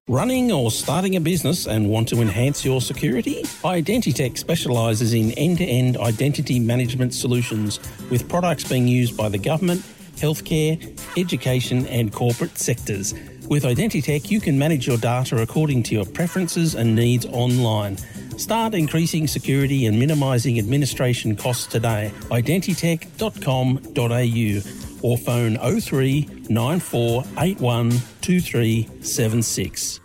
Running or starting a business and want to enhance your security? Identitech specialises in end-to-end identity management solutions with products being used by the government, healthcare, education and corporate sectors. With Identitech, you can manage your data according to your preferences and needs online. Start increasing security and minimising administration costs today. Identitech.com.au or phone 03 9481 2376.